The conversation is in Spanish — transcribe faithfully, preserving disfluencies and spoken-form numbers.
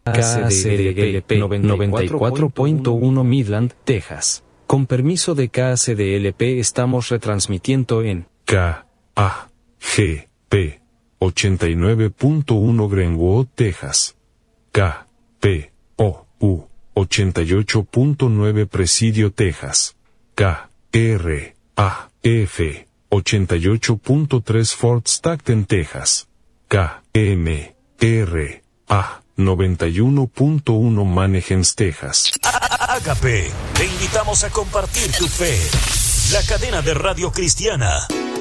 K C D L P noventa y cuatro punto uno Midland, Texas. Con permiso de K C D L P estamos retransmitiendo en K A G P ochenta y nueve punto uno Greenwood, Texas. K P O U ochenta y ocho punto nueve Presidio, Texas. K R A F ochenta y ocho punto tres Fort Stockton, Texas. K M R A noventa y uno punto uno Mannheim, Texas. Agape, te invitamos a compartir tu fe. La cadena de radio cristiana